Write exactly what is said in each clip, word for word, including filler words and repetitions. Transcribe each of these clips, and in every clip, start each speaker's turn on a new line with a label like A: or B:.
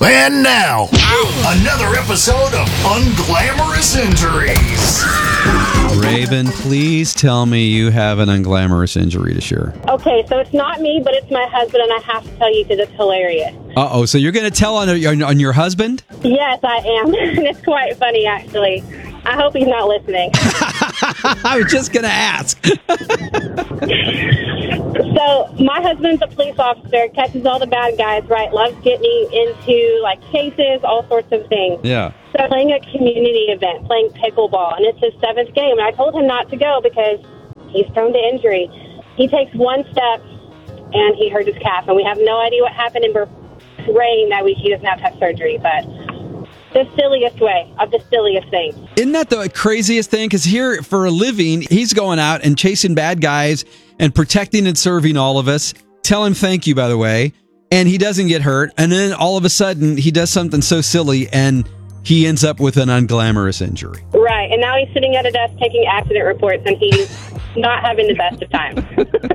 A: And now, another episode of Unglamorous Injuries.
B: Raven, please tell me you have an unglamorous injury to share.
C: Okay, so it's not me, but it's my husband, and I have to tell you because it's hilarious.
B: Uh-oh, so you're going to tell on, on, on your husband?
C: Yes, I am. And it's quite funny, actually. I hope he's not listening.
B: I was just going to ask.
C: So my husband's a police officer, catches all the bad guys, right? Loves getting into, like, cases, all sorts of things.
B: Yeah.
C: So playing a community event, playing pickleball, and it's his seventh game. And I told him not to go because he's prone to injury. He takes one step, and he hurt his calf. And we have no idea what happened, and we're praying that we, he doesn't have to have surgery. But the silliest way of the silliest things.
B: Isn't that the craziest thing? Because here, for a living, he's going out and chasing bad guys and protecting and serving all of us. Tell him thank you, by the way. And he doesn't get hurt. And then all of a sudden, he does something so silly, and he ends up with an unglamorous injury.
C: Right. And now he's sitting at a desk taking accident reports, and he's not having the best of times.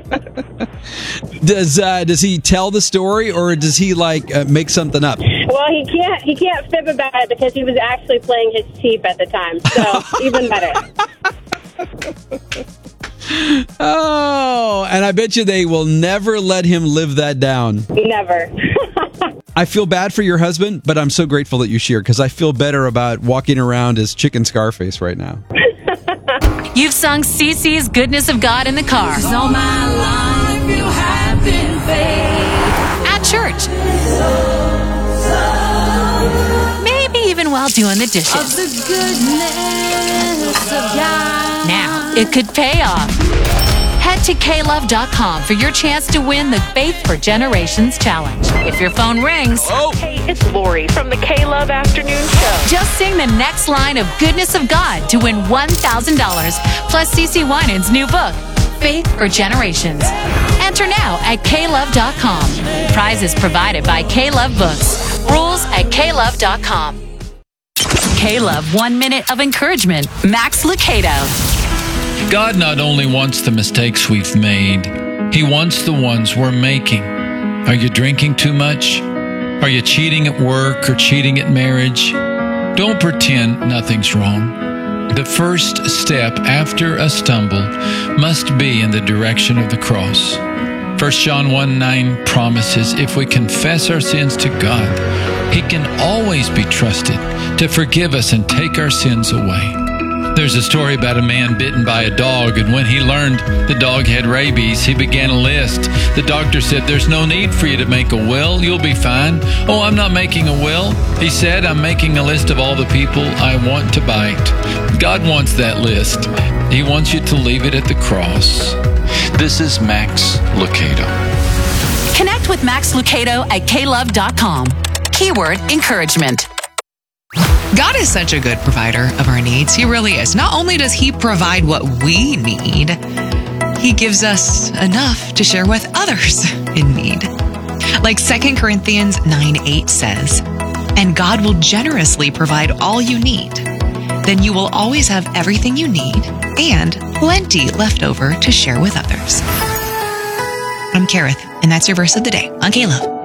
B: Does uh, does he tell the story, or does he like uh, make something up?
C: Well, he can't he can't fib about it because he was actually playing his chief at the time. So even better.
B: Oh, and I bet you they will never let him live that down.
C: Never.
B: I feel bad for your husband, but I'm so grateful that you shared, because I feel better about walking around as Chicken Scarface right now.
D: You've sung Cece's Goodness of God in the car.
E: 'Cause all my life you have been faithful.
D: At church. Maybe even while doing the
E: Of
D: dishes.
E: the goodness of God.
D: Now, it could pay off. Head to K love dot com for your chance to win the Faith for Generations Challenge. If your phone rings,
F: Hey, it's Lori from the K-Love Afternoon Show.
D: just sing the next line of Goodness of God to win one thousand dollars plus Cece Winans' new book, Faith for Generations. Enter now at K love dot com. Prizes provided by K-Love Books. Rules at K love dot com. K-Love One Minute of Encouragement. Max Lucado.
G: God not only wants the mistakes we've made, He wants the ones we're making. Are you drinking too much? Are you cheating at work or cheating at marriage? Don't pretend nothing's wrong. The first step after a stumble must be in the direction of the cross. First John one nine promises if we confess our sins to God, He can always be trusted to forgive us and take our sins away. There's a story about a man bitten by a dog, and when he learned the dog had rabies, he began a list. The doctor said, "There's no need for you to make a will. You'll be fine." "Oh, I'm not making a will." He said, "I'm making a list of all the people I want to bite." God wants that list. He wants you to leave it at the cross. This is Max Lucado.
D: Connect with Max Lucado at K love dot com. Keyword encouragement.
H: God is such a good provider of our needs. He really is. Not only does He provide what we need, He gives us enough to share with others in need. Like Second Corinthians nine eight says, "And God will generously provide all you need. Then you will always have everything you need and plenty left over to share with others." I'm Kareth, and that's your verse of the day on K-Love.